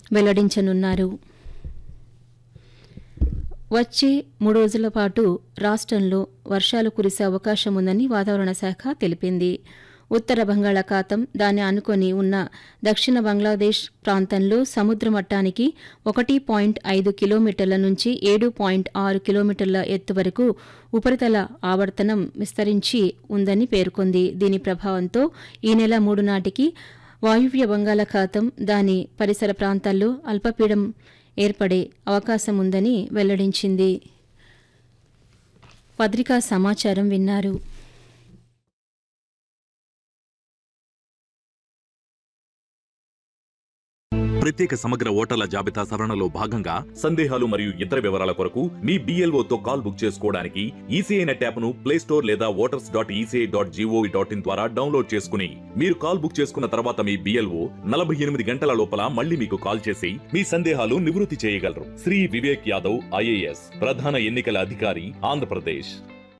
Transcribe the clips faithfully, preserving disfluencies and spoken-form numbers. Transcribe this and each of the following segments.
వెల్లడించనున్నారు. వచ్చే మూడు రోజుల పాటు రాష్ట్రంలో వర్షాలు కురిసే అవకాశం ఉందని వాతావరణ శాఖ తెలిపింది. ఉత్తర బంగాళాఖాతం, దాన్ని ఆనుకొని ఉన్న దక్షిణ బంగ్లాదేశ్ ప్రాంతంలో సముద్ర మట్టానికి ఒకటి పాయింట్ ఐదు కిలోమీటర్ల నుంచి ఏడు పాయింట్ ఆరు కిలోమీటర్ల ఎత్తు వరకు ఉపరితల ఆవర్తనం విస్తరించి ఉందని పేర్కొంది. దీని ప్రభావంతో ఈ నెల మూడు నాటికి వాయువ్య బంగాళాఖాతం, దాని పరిసర ప్రాంతాల్లో అల్పపీడనం ఏర్పడే అవకాశం ఉందని వెల్లడించింది. పత్రికా సమాచారం విన్నారు. ప్రత్యేక సమగ్ర ఓటర్ల జాబితా సవరణలో భాగంగా సందేహాలు మరియు ఇతర వివరాల కొరకు మీ బిఎల్ఓతో కాల్ బుక్ చేసుకోవడానికి ఈసీఐ నెట్ యాప్ను ప్లే స్టోర్ లేదా voters dot ECI dot GOV dot in ద్వారా డౌన్లోడ్ చేసుకుని మీరు కాల్ బుక్ చేసుకున్న తర్వాత మీ బిఎల్ఓ నలభై ఎనిమిది గంటల లోపల మళ్ళీ మీకు కాల్ చేసి మీ సందేహాలు నివృత్తి చేయగలరు. శ్రీ వివేక్ యాదవ్, ఐఏఎస్, ప్రధాన ఎన్నికల అధికారి, ఆంధ్రప్రదేశ్.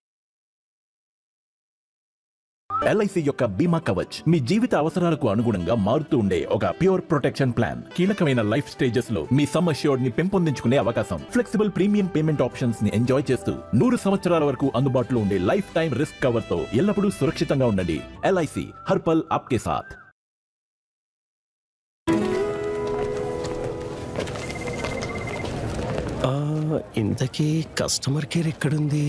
ఎల్ఐసి యొక్క బీమా కవచ్ మీ జీవిత అవసరాలకు అనుగుణంగా మారుతూ ఉండే ఒక ప్యూర్ ప్రొటెక్షన్ ప్లాన్. కీలకమైన లైఫ్ స్టేజెస్ లో మీ సమ్ అష్యూర్డ్ ని పెంపొందించుకునే అవకాశం, ఫ్లెక్సిబుల్ ప్రీమియం పేమెంట్ ఆప్షన్స్ ని ఎంజాయ్ చేస్తూ నూరు సంవత్సరాల వరకు అందుబాటులో ఉండే లైఫ్ టైం రిస్క్ కవర్ తో ఎల్లప్పుడూ సురక్షితంగా ఉండండి. ఎల్ఐసి హర్పల్ ఆప్కే సాథ్. ఇంతకీ కస్టమర్ కేర్ ఎక్కడుంది?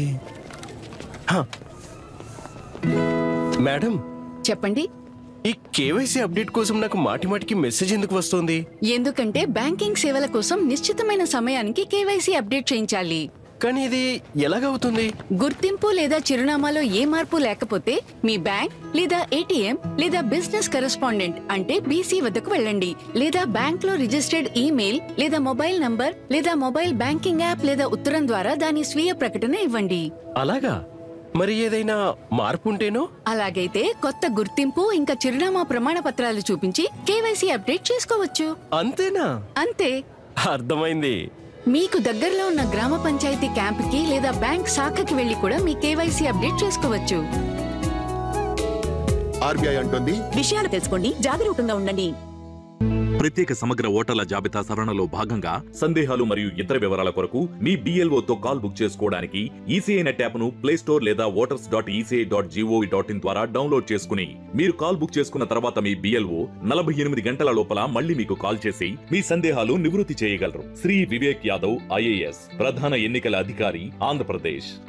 మేడం చెప్పండి. ఈ కేవైసీ అప్డేట్ కోసం నాకు మాటి మాటికి మెసేజ్ ఎందుకు వస్తుంది? ఎందుకంటే బ్యాంకింగ్ సేవల కోసం నిశ్చితమైన సమయానికి కేవైసీ అప్డేట్ చేయించాలి. కానీ ఇది ఎలాగవుతుంది? గుర్తింపు లేదా చిరునామాలో ఏ మార్పు లేకపోతే మీ బ్యాంక్ లేదా ఏటీఎం లేదా బిజినెస్ కరెస్పాండెంట్ అంటే బీసీ వద్దకు వెళ్ళండి. లేదా బ్యాంక్ లో రిజిస్టర్డ్ ఈమెయిల్ లేదా మొబైల్ నంబర్ లేదా మొబైల్ బ్యాంకింగ్ యాప్ లేదా ఉత్తరం ద్వారా దాని స్వీయ ప్రకటన ఇవ్వండి. అలాగా? మరి ఏదైనా మార్పు ఉంటేనో? అలాగైతే కొత్త గుర్తింపు ఇంకా చిరునామా ప్రమాణ పత్రాలు చూపించి కేవైసీ అప్డేట్ చేసుకోవచ్చు. అంతేనా? అంతే. అర్థమైంది. మీకు దగ్గరలో ఉన్న గ్రామ పంచాయతీ క్యాంపుకి లేదా బ్యాంక్ శాఖకి వెళ్లి కూడా మీ కేవైసీ అప్డేట్ చేసుకోవచ్చు. ఆర్బీఐ అంటుంది, విషయాలు తెలుసుకోండి, జాగరూకంగా ఉండండి. ప్రత్యేక సమగ్ర ఓటర్ల జాబితా సవరణలో భాగంగా సందేహాలు మరియు ఇతర వివరాల కొరకు మీ బిఎల్ఓతో కాల్ బుక్ చేసుకోవడానికి ఈసీఐ నెట్ యాప్ను ప్లే స్టోర్ లేదా voters dot ECI dot GOV dot in ద్వారా డౌన్లోడ్ చేసుకుని మీరు కాల్ బుక్ చేసుకున్న తర్వాత మీ బిఎల్ఓ నలభై ఎనిమిది గంటల లోపల మళ్ళీ మీకు కాల్ చేసి మీ సందేహాలు నివృత్తి చేయగలరు. శ్రీ వివేక్ యాదవ్, ఐఏఎస్, ప్రధాన ఎన్నికల అధికారి, ఆంధ్రప్రదేశ్.